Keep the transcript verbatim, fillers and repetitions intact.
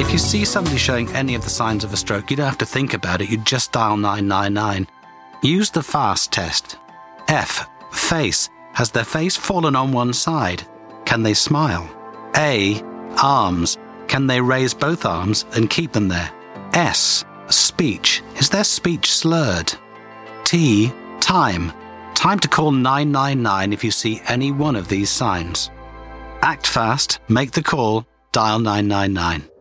If you see somebody showing any of the signs of a stroke, you don't have to think about it. You just dial nine nine nine. Use the FAST test. F. Face. Has their face fallen on one side? Can they smile? A. Arms. Can they raise both arms and keep them there? S. Speech. Is their speech slurred? T. Time. Time to call nine nine nine if you see any one of these signs. Act fast, make the call, dial nine nine nine.